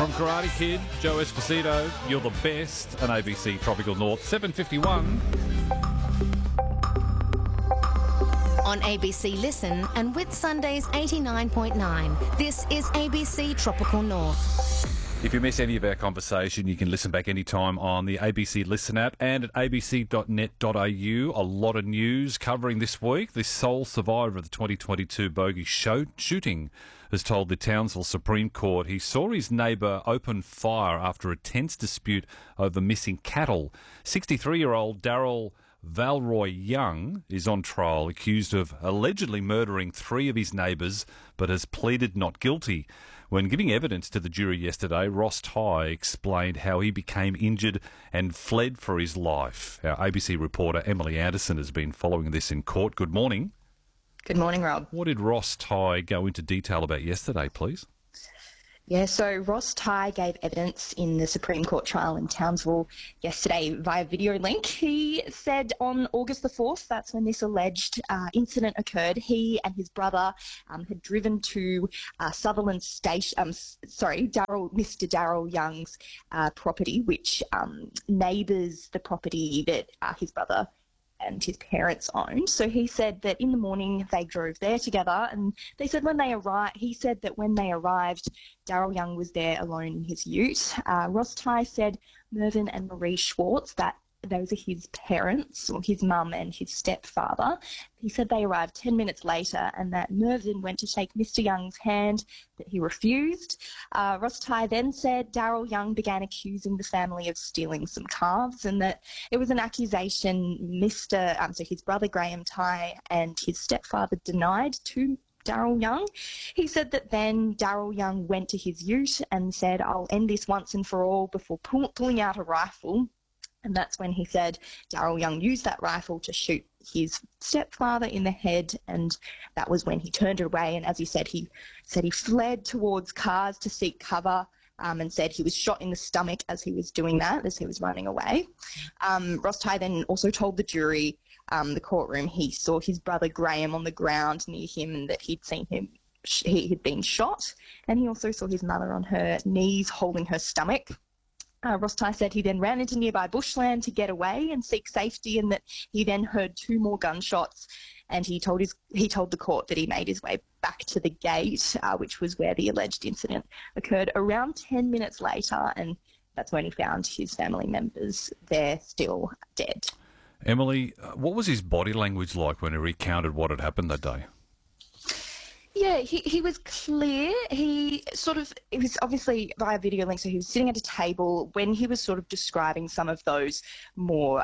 From Karate Kid, Joe Esposito, you're the best on ABC Tropical North, 7:51. On ABC Listen and with Sundays 89.9, this is ABC Tropical North. If you miss any of our conversation, you can listen back anytime on the ABC Listen app and at abc.net.au. A lot of news covering this week. The sole survivor of the 2022 bogey shooting has told the Townsville Supreme Court he saw his neighbour open fire after a tense dispute over missing cattle. 63-year-old Daryl Valroy Young is on trial, accused of allegedly murdering three of his neighbours, but has pleaded not guilty. When giving evidence to the jury yesterday, Ross Tighe explained how he became injured and fled for his life. Our ABC reporter Emily Anderson has been following this in court. Good morning. Good morning, Rob. What did Ross Tighe go into detail about yesterday, please? Yeah, so Ross Tighe gave evidence in the Supreme Court trial in Townsville yesterday via video link. He said on August the 4th, that's when this alleged incident occurred, he and his brother had driven to Sutherland Station, Mr. Daryl Young's property, which neighbours the property that his brother and his parents owned. So he said that in the morning they drove there together, and he said that when they arrived, Daryl Young was there alone in his ute. Ross Tighe said Mervyn and Marie Schwartz, that those are his parents, or his mum and his stepfather. He said they arrived 10 minutes later and that Mervyn went to shake Mr. Young's hand, that he refused. Ross Tighe then said Daryl Young began accusing the family of stealing some calves, and that it was an accusation so his brother Graham Tighe and his stepfather denied to Daryl Young. He said that then Daryl Young went to his ute and said, "I'll end this once and for all," before pulling out a rifle. And that's when he said Daryl Young used that rifle to shoot his stepfather in the head, and that was when he turned away. And as he said he fled towards cars to seek cover, and said he was shot in the stomach as he was doing that, as he was running away. Ross Tighe then also told the jury, the courtroom, he saw his brother Graham on the ground near him and that he'd seen him, he had been shot. And he also saw his mother on her knees holding her stomach. Ross Tighe said he then ran into nearby bushland to get away and seek safety, and that he then heard two more gunshots, and he told the court that he made his way back to the gate, which was where the alleged incident occurred, around 10 minutes later, and that's when he found his family members there still dead. Emily, what was his body language like when he recounted what had happened that day? Yeah, he was clear. It was obviously via video link, so he was sitting at a table when he was sort of describing some of those more,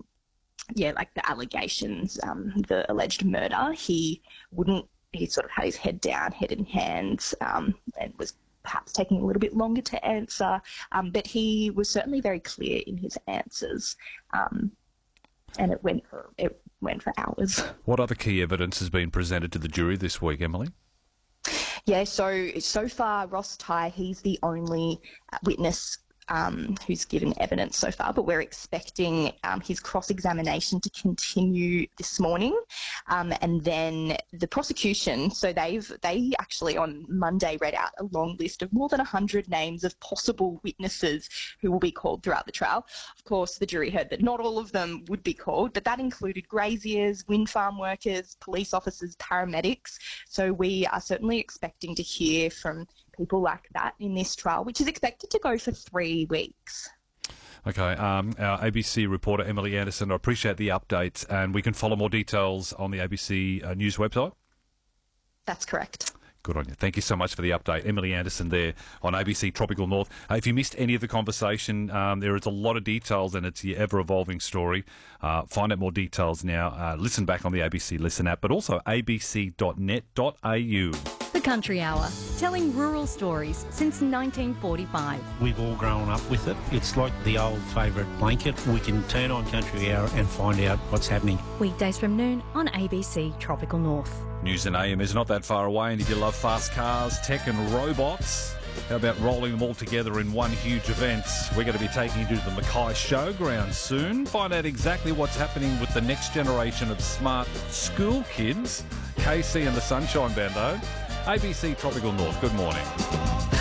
like the allegations, the alleged murder. He sort of had his head down, head in hands, and was perhaps taking a little bit longer to answer, but he was certainly very clear in his answers, and it went for hours. What other key evidence has been presented to the jury this week, Emily? Yeah, so far, Ross Tighe, he's the only witness who's given evidence so far, but we're expecting his cross-examination to continue this morning, and then the prosecution. So they actually on Monday read out a long list of more than 100 names of possible witnesses who will be called throughout the trial. Of course, the jury heard that not all of them would be called, but that included graziers, wind farm workers, police officers, paramedics. So we are certainly expecting to hear from people like that in this trial, which is expected to go for 3 weeks. Okay, our ABC reporter Emily Anderson, I appreciate the updates, and we can follow more details on the ABC News website? That's correct. Good on you. Thank you so much for the update. Emily Anderson there on ABC Tropical North. If you missed any of the conversation, there is a lot of details, and it's the ever-evolving story. Find out more details now. Listen back on the ABC Listen app, but also abc.net.au. The Country Hour, telling rural stories since 1945. We've all grown up with it. It's like the old favourite blanket. We can turn on Country Hour and find out what's happening. Weekdays from noon on ABC Tropical North. News and AM is not that far away, and if you love fast cars, tech and robots, how about rolling them all together in one huge event? We're going to be taking you to the Mackay Showground soon. Find out exactly what's happening with the next generation of smart school kids. KC and the Sunshine Band, though. ABC Tropical North, good morning.